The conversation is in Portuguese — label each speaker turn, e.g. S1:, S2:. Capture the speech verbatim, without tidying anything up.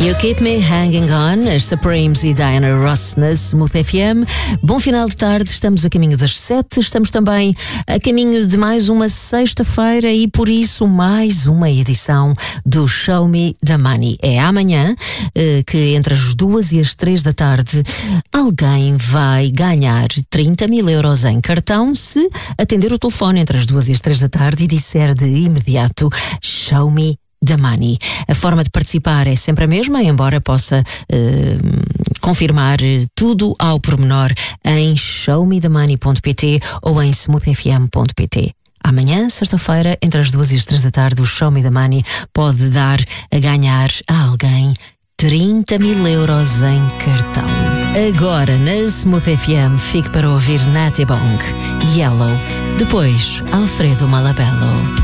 S1: You Keep Me Hanging On, as Supremes e Diana Ross na Smooth F M. Bom final de tarde, estamos a caminho das sete, estamos também a caminho de mais uma sexta-feira e por isso mais uma edição do Show Me the Money. É amanhã que entre as duas e as três da tarde alguém vai ganhar trinta mil euros em cartão se atender o telefone entre as duas e as três da tarde e disser de imediato Show Me the Money. A forma de participar é sempre a mesma, embora possa uh, confirmar tudo ao pormenor em show me the money ponto pt ou em smooth f m ponto pt. Amanhã, sexta-feira, entre as duas e as três da tarde, o Show Me the Money pode dar a ganhar a alguém trinta mil euros em cartão. Agora, na Smooth F M, fique para ouvir Natty Bong, Yellow, depois Alfredo Malabello.